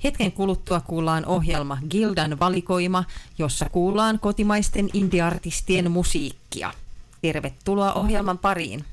Hetken kuluttua kuullaan ohjelma Gildan valikoima, jossa kuullaan kotimaisten indie-artistien musiikkia. Tervetuloa ohjelman pariin.